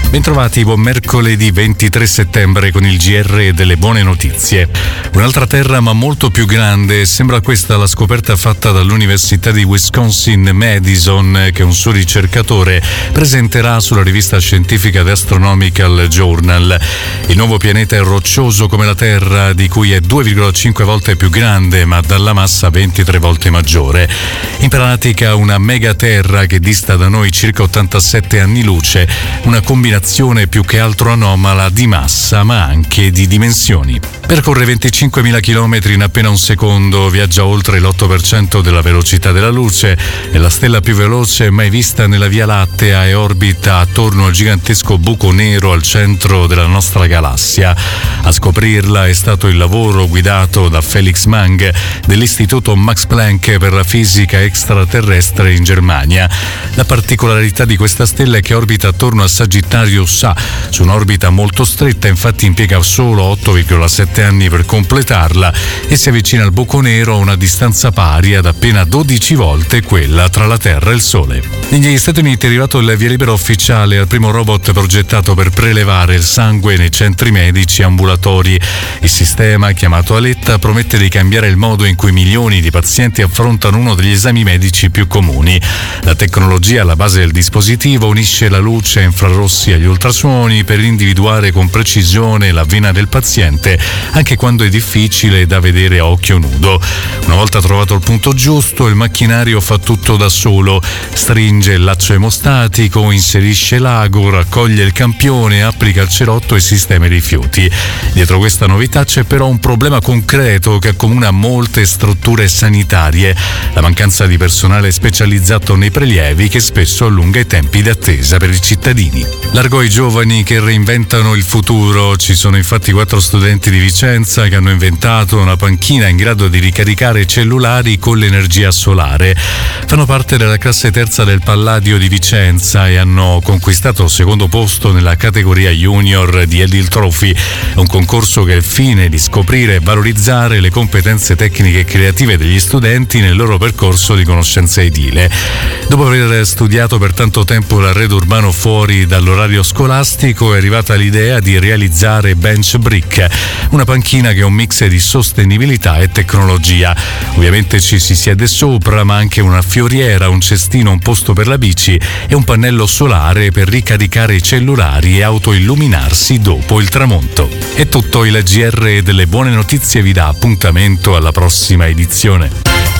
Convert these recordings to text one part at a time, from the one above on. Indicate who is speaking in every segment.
Speaker 1: Bentrovati, buon mercoledì 23 settembre con il GR delle buone notizie. Un'altra terra ma molto più grande, sembra questa la scoperta fatta dall'Università di Wisconsin-Madison che un suo ricercatore presenterà sulla rivista scientifica The Astronomical Journal. Il nuovo pianeta è roccioso come la Terra, di cui è 2,5 volte più grande ma dalla massa 23 volte maggiore. In pratica una megaterra che dista da noi circa 87 anni luce, una combinazione più che altro anomala di massa ma anche di dimensioni. Percorre 25.000 km in appena un secondo, viaggia oltre l'8% della velocità della luce, è la stella più veloce mai vista nella Via Lattea e orbita attorno al gigantesco buco nero al centro della nostra galassia. A scoprirla è stato il lavoro guidato da Felix Mang dell'Istituto Max Planck per la fisica extraterrestre in Germania. La particolarità di questa stella è che orbita attorno a Sagittario A, su un'orbita molto stretta, infatti impiega solo 8,7 anni per completarla e si avvicina al buco nero a una distanza pari ad appena 12 volte quella tra la Terra e il Sole. Negli Stati Uniti è arrivato il via libera ufficiale al primo robot progettato per prelevare il sangue nei centri medici ambulatori. Il sistema, chiamato Aletta, promette di cambiare il modo in cui milioni di pazienti affrontano uno degli esami medici più comuni. La tecnologia alla base del dispositivo unisce la luce infrarossi agli ultrasuoni per individuare con precisione la vena del paziente, anche quando è difficile da vedere a occhio nudo. Una volta trovato il punto giusto, il macchinario fa tutto da solo: stringe il laccio emostatico, inserisce l'ago, raccoglie il campione, applica il cerotto e sistema i rifiuti. Dietro questa novità c'è però un problema concreto che accomuna molte strutture sanitarie: la mancanza di personale specializzato nei prelievi, che spesso allunga i tempi di attesa per i cittadini. Largo ai giovani che reinventano il futuro. Ci sono infatti 4 studenti di Vicenza che hanno inventato una panchina in grado di ricaricare i cellulari con l'energia solare. Fanno parte della classe terza del Palladio di Vicenza e hanno conquistato il secondo posto nella categoria junior di Edil Trophy, un concorso che ha il fine di scoprire e valorizzare le competenze tecniche e creative degli studenti nel loro percorso di conoscenza edile. Dopo aver studiato per tanto tempo l'arredo urbano fuori dall'orario scolastico, è arrivata l'idea di realizzare Bench Brick, una panchina che è un mix di sostenibilità e tecnologia. Ovviamente ci si siede sopra, ma anche una fioriera, un cestino, un posto per la bici e un pannello solare per ricaricare i cellulari e autoilluminarsi dopo il tramonto. È tutto, il GR delle buone notizie vi dà appuntamento alla prossima edizione.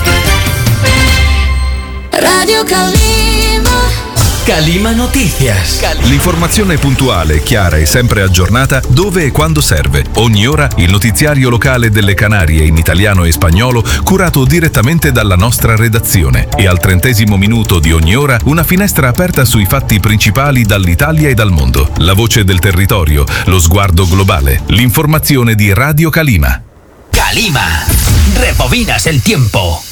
Speaker 2: Radio
Speaker 3: Calima Noticias.
Speaker 4: L'informazione puntuale, chiara e sempre aggiornata dove e quando serve. Ogni ora il notiziario locale delle Canarie in italiano e spagnolo, curato direttamente dalla nostra redazione. E al 30° minuto di ogni ora una finestra aperta sui fatti principali dall'Italia e dal mondo. La voce del territorio, lo sguardo globale. L'informazione di Radio Calima.
Speaker 3: Calima. Rebobinas el tiempo.